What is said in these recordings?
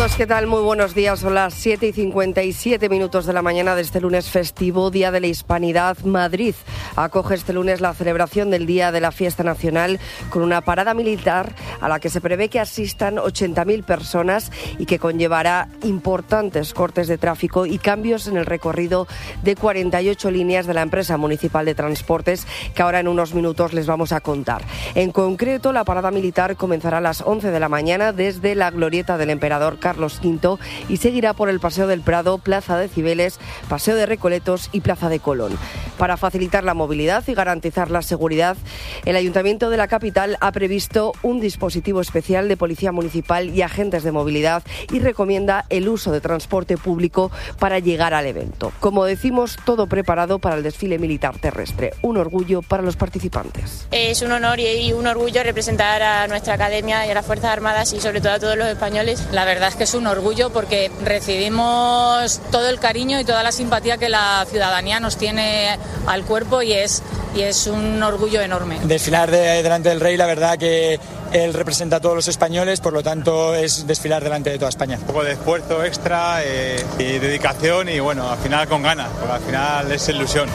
Amigos, ¿qué tal? Muy buenos días. Son las 7:57 de la mañana de este lunes festivo, Día de la Hispanidad. Madrid acoge este lunes la celebración del Día de la Fiesta Nacional con una parada militar a la que se prevé que asistan 80.000 personas y que conllevará importantes cortes de tráfico y cambios en el recorrido de 48 líneas de la empresa municipal de transportes que ahora en unos minutos les vamos a contar. En concreto, la parada militar comenzará a las 11 de la mañana desde la glorieta del Emperador Carlos V y seguirá por el Paseo del Prado, Plaza de Cibeles, Paseo de Recoletos y Plaza de Colón. Para facilitar la movilidad y garantizar la seguridad, el Ayuntamiento de la capital ha previsto un dispositivo especial de policía municipal y agentes de movilidad y recomienda el uso de transporte público para llegar al evento. Como decimos, todo preparado para el desfile militar terrestre. Un orgullo para los participantes. Es un honor y un orgullo representar a nuestra academia y a las Fuerzas Armadas y sobre todo a todos los españoles. La verdad es que es un orgullo porque recibimos todo el cariño y toda la simpatía que la ciudadanía nos tiene al cuerpo y es un orgullo enorme. Desfilar delante del rey, la verdad que él representa a todos los españoles, por lo tanto es desfilar delante de toda España. Un poco de esfuerzo extra y dedicación y bueno, al final con ganas, porque al final es ilusión.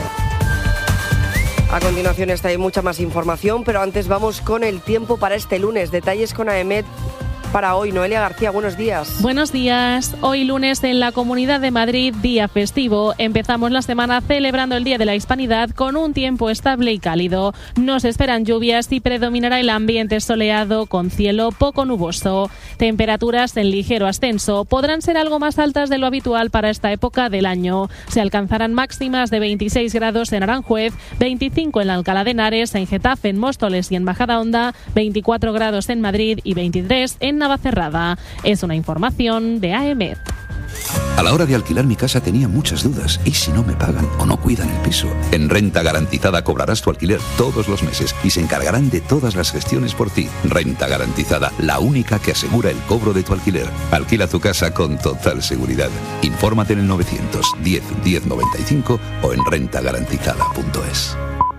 A continuación hay mucha más información, pero antes vamos con el tiempo para este lunes. Detalles con AEMET para hoy. Noelia García, buenos días. Buenos días. Hoy lunes en la Comunidad de Madrid, día festivo. Empezamos la semana celebrando el Día de la Hispanidad con un tiempo estable y cálido. No se esperan lluvias y predominará el ambiente soleado con cielo poco nuboso. Temperaturas en ligero ascenso. Podrán ser algo más altas de lo habitual para esta época del año. Se alcanzarán máximas de 26 grados en Aranjuez, 25 en Alcalá de Henares, en Getafe, en Móstoles y en Majadahonda, 24 grados en Madrid y 23 en Navacerrada. Es una información de AEMET. A la hora de alquilar mi casa tenía muchas dudas. ¿Y si no me pagan o no cuidan el piso? En Renta Garantizada cobrarás tu alquiler todos los meses y se encargarán de todas las gestiones por ti. Renta Garantizada, la única que asegura el cobro de tu alquiler. Alquila tu casa con total seguridad. Infórmate en el 910 1095 o en rentagarantizada.es.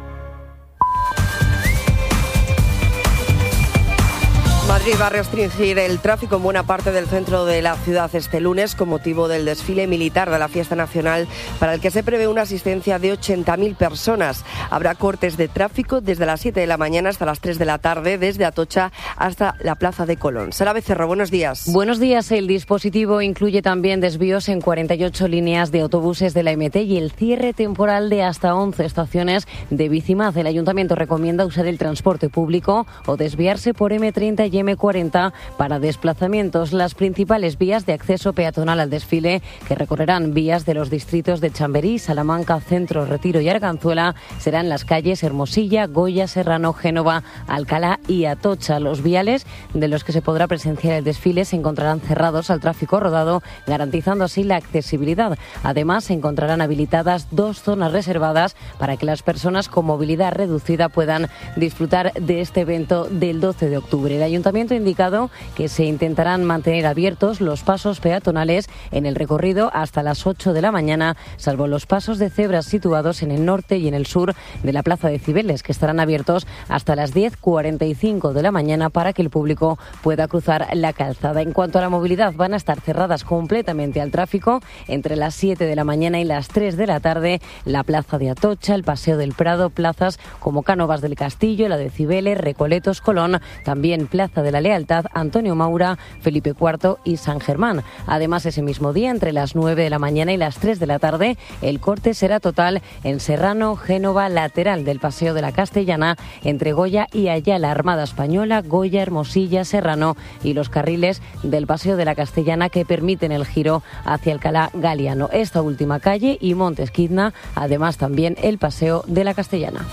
Madrid va a restringir el tráfico en buena parte del centro de la ciudad este lunes con motivo del desfile militar de la Fiesta Nacional para el que se prevé una asistencia de 80.000 personas. Habrá cortes de tráfico desde las 7 de la mañana hasta las 3 de la tarde, desde Atocha hasta la Plaza de Colón. Sara Becerro, buenos días. Buenos días. El dispositivo incluye también desvíos en 48 líneas de autobuses de la MT y el cierre temporal de hasta 11 estaciones de Bicimaz. El Ayuntamiento recomienda usar el transporte público o desviarse por M30 y M40 para desplazamientos. Las principales vías de acceso peatonal al desfile, que recorrerán vías de los distritos de Chamberí, Salamanca, Centro, Retiro y Arganzuela, serán las calles Hermosilla, Goya, Serrano, Génova, Alcalá y Atocha. Los viales de los que se podrá presenciar el desfile se encontrarán cerrados al tráfico rodado, garantizando así la accesibilidad. Además, se encontrarán habilitadas 2 zonas reservadas para que las personas con movilidad reducida puedan disfrutar de este evento del 12 de octubre. El Ayuntamiento ha indicado que se intentarán mantener abiertos los pasos peatonales en el recorrido hasta las 8 de la mañana, salvo los pasos de cebras situados en el norte y en el sur de la Plaza de Cibeles, que estarán abiertos hasta las 10:45 de la mañana para que el público pueda cruzar la calzada. En cuanto a la movilidad, van a estar cerradas completamente al tráfico entre las 7 de la mañana y las 3 de la tarde la Plaza de Atocha, el Paseo del Prado, plazas como Cánovas del Castillo, la de Cibeles, Recoletos, Colón, también Plaza de la Lealtad, Antonio Maura, Felipe IV y San Germán. Además, ese mismo día, entre las 9 de la mañana y las 3 de la tarde, el corte será total en Serrano, Génova, lateral del Paseo de la Castellana, entre Goya y Ayala, Armada Española, Goya, Hermosilla, Serrano y los carriles del Paseo de la Castellana que permiten el giro hacia Alcalá Galiano. Esta última calle y Montesquidna, además también el Paseo de la Castellana.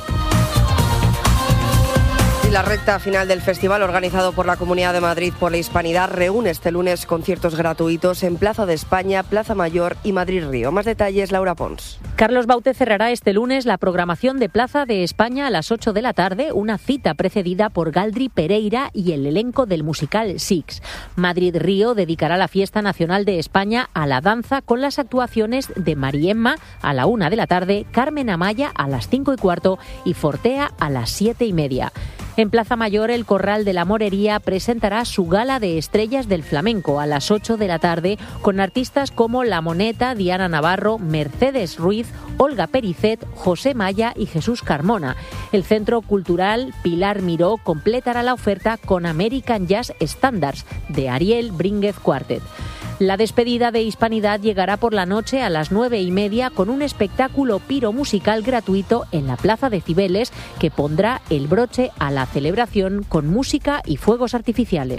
La recta final del festival organizado por la Comunidad de Madrid por la Hispanidad reúne este lunes conciertos gratuitos en Plaza de España, Plaza Mayor y Madrid Río. Más detalles, Laura Pons. Carlos Baute cerrará este lunes la programación de Plaza de España a las 8 de la tarde, una cita precedida por Galdri Pereira y el elenco del musical Six. Madrid Río dedicará la Fiesta Nacional de España a la danza con las actuaciones de Mariemma a la 1 de la tarde, Carmen Amaya a las 5:15 y Fortea a las 7:30. En Plaza Mayor, el Corral de la Morería presentará su gala de estrellas del flamenco a las 8 de la tarde con artistas como La Moneta, Diana Navarro, Mercedes Ruiz, Olga Pericet, José Maya y Jesús Carmona. El Centro Cultural Pilar Miró completará la oferta con American Jazz Standards de Ariel Brínguez Quartet. La despedida de Hispanidad llegará por la noche a las 9:30 con un espectáculo piromusical gratuito en la Plaza de Cibeles que pondrá el broche a la celebración con música y fuegos artificiales.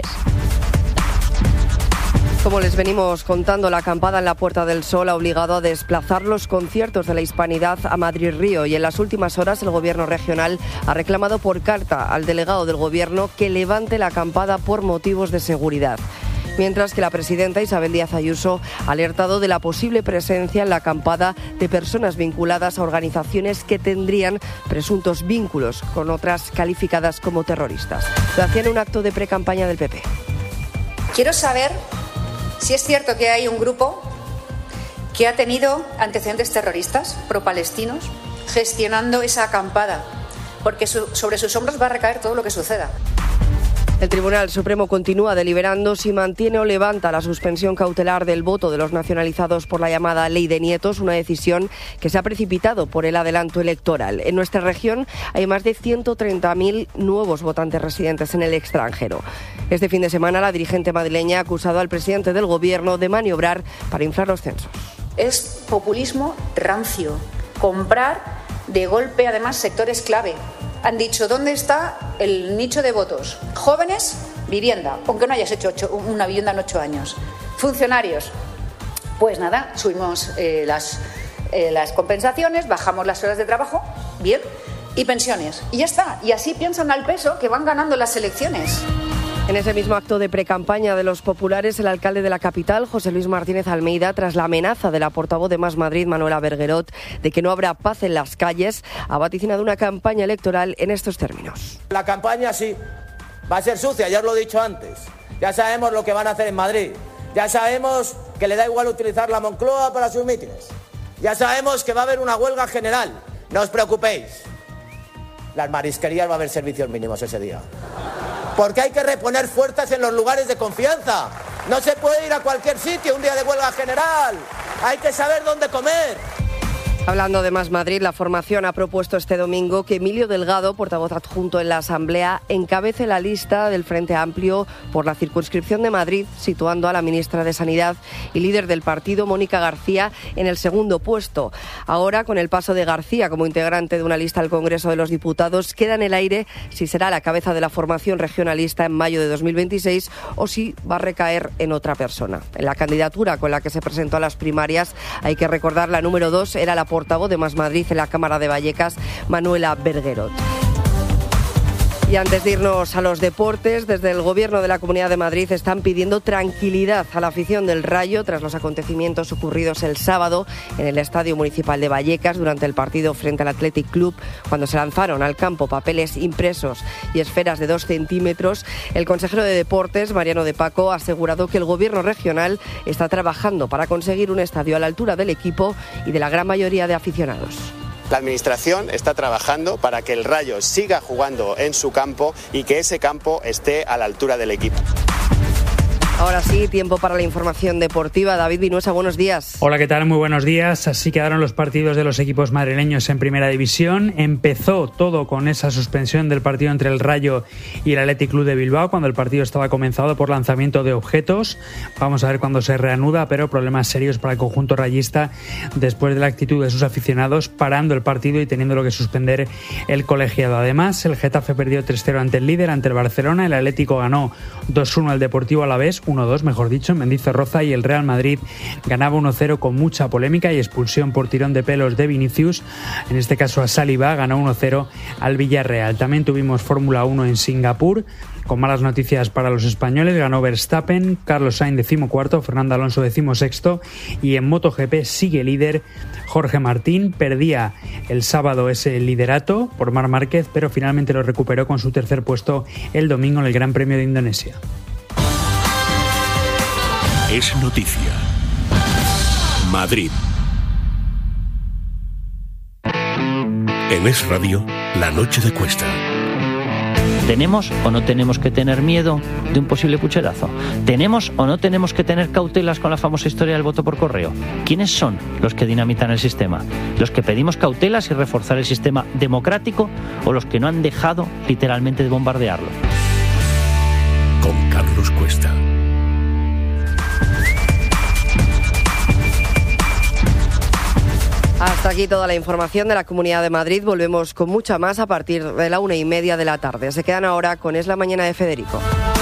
Como les venimos contando, la acampada en la Puerta del Sol ha obligado a desplazar los conciertos de la Hispanidad a Madrid Río y en las últimas horas el Gobierno regional ha reclamado por carta al delegado del Gobierno que levante la acampada por motivos de seguridad. Mientras que la presidenta Isabel Díaz Ayuso ha alertado de la posible presencia en la acampada de personas vinculadas a organizaciones que tendrían presuntos vínculos con otras calificadas como terroristas. Lo hacía en un acto de precampaña del PP. Quiero saber si es cierto que hay un grupo que ha tenido antecedentes terroristas pro-palestinos gestionando esa acampada, porque sobre sus hombros va a recaer todo lo que suceda. El Tribunal Supremo continúa deliberando si mantiene o levanta la suspensión cautelar del voto de los nacionalizados por la llamada Ley de Nietos, una decisión que se ha precipitado por el adelanto electoral. En nuestra región hay más de 130.000 nuevos votantes residentes en el extranjero. Este fin de semana la dirigente madrileña ha acusado al presidente del Gobierno de maniobrar para inflar los censos. Es populismo rancio, comprar de golpe además sectores clave. Han dicho, ¿dónde está el nicho de votos? Jóvenes, vivienda, aunque no hayas hecho una vivienda en 8 años. Funcionarios, pues nada, subimos las compensaciones, bajamos las horas de trabajo, bien, y pensiones. Y ya está, y así piensan al peso que van ganando las elecciones. En ese mismo acto de precampaña de los populares, el alcalde de la capital, José Luis Martínez Almeida, tras la amenaza de la portavoz de Más Madrid, Manuela Berguerot, de que no habrá paz en las calles, ha vaticinado una campaña electoral en estos términos. La campaña sí, va a ser sucia, ya os lo he dicho antes. Ya sabemos lo que van a hacer en Madrid. Ya sabemos que le da igual utilizar la Moncloa para sus mítines. Ya sabemos que va a haber una huelga general. No os preocupéis. Las marisquerías va a haber servicios mínimos ese día. Porque hay que reponer fuerzas en los lugares de confianza. No se puede ir a cualquier sitio un día de huelga general. Hay que saber dónde comer. Hablando de Más Madrid, la formación ha propuesto este domingo que Emilio Delgado, portavoz adjunto en la Asamblea, encabece la lista del Frente Amplio por la circunscripción de Madrid, situando a la ministra de Sanidad y líder del partido, Mónica García, en el segundo puesto. Ahora, con el paso de García como integrante de una lista al Congreso de los Diputados, queda en el aire si será la cabeza de la formación regionalista en mayo de 2026 o si va a recaer en otra persona. En la candidatura con la que se presentó a las primarias, hay que recordar, la número 2 era la portavoz de Más Madrid en la Cámara de Vallecas, Manuela Berguerot. Y antes de irnos a los deportes, desde el Gobierno de la Comunidad de Madrid están pidiendo tranquilidad a la afición del Rayo tras los acontecimientos ocurridos el sábado en el Estadio Municipal de Vallecas durante el partido frente al Athletic Club, cuando se lanzaron al campo papeles impresos y esferas de 2 centímetros. El consejero de Deportes, Mariano de Paco, ha asegurado que el Gobierno regional está trabajando para conseguir un estadio a la altura del equipo y de la gran mayoría de aficionados. La Administración está trabajando para que el Rayo siga jugando en su campo y que ese campo esté a la altura del equipo. Ahora sí, tiempo para la información deportiva. David Vinuesa, buenos días. Hola, ¿qué tal? Muy buenos días. Así quedaron los partidos de los equipos madrileños en Primera División. Empezó todo con esa suspensión del partido entre el Rayo y el Athletic Club de Bilbao, cuando el partido estaba comenzado por lanzamiento de objetos. Vamos a ver cuándo se reanuda, pero problemas serios para el conjunto rayista después de la actitud de sus aficionados, parando el partido y teniéndolo que suspender el colegiado. Además, el Getafe perdió 3-0 ante el líder, ante el Barcelona. El Atlético ganó 2-1 al Deportivo Alavés, 1-2, mejor dicho, en Mendizorroza, y el Real Madrid ganaba 1-0 con mucha polémica y expulsión por tirón de pelos de Vinicius. En este caso a Saliba, ganó 1-0 al Villarreal. También tuvimos Fórmula 1 en Singapur, con malas noticias para los españoles. Ganó Verstappen, Carlos Sainz 14º, Fernando Alonso 16º, y en MotoGP sigue líder Jorge Martín. Perdía el sábado ese liderato por Marc Márquez, pero finalmente lo recuperó con su tercer puesto el domingo en el Gran Premio de Indonesia. Es noticia. Madrid. En Es Radio, la noche de Cuesta. ¿Tenemos o no tenemos que tener miedo de un posible pucherazo? ¿Tenemos o no tenemos que tener cautelas con la famosa historia del voto por correo? ¿Quiénes son los que dinamitan el sistema? ¿Los que pedimos cautelas y reforzar el sistema democrático o los que no han dejado literalmente de bombardearlo? Con Carlos Cuesta. Hasta aquí toda la información de la Comunidad de Madrid. Volvemos con mucha más a partir de la 1:30 de la tarde. Se quedan ahora con Es la Mañana de Federico.